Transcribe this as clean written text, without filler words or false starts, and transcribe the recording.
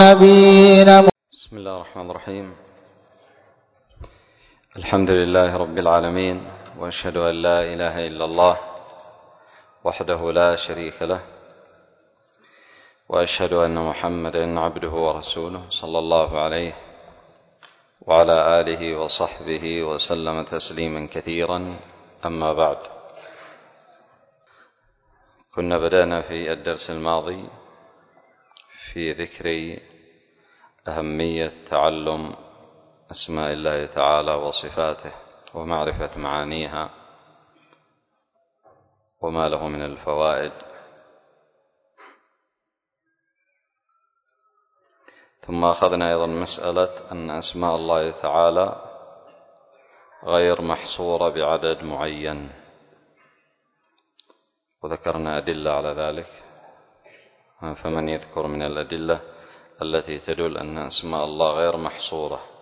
نبينا. بسم الله الرحمن الرحيم. الحمد لله رب العالمين، وأشهد أن لا إله إلا الله وحده لا شريك له، وأشهد أن محمدا عبده ورسوله صلى الله عليه وعلى آله وصحبه وسلم تسليما كثيرا. أما بعد، كنا بدأنا في الدرس الماضي في ذكر أهمية تعلم أسماء الله تعالى وصفاته ومعرفة معانيها وما له من الفوائد. ثم أخذنا أيضا مسألة أن أسماء الله تعالى غير محصورة بعدد معين، وذكرنا أدلة على ذلك. فمن يذكر من الأدلة التي تدل أن أسماء الله غير محصورة؟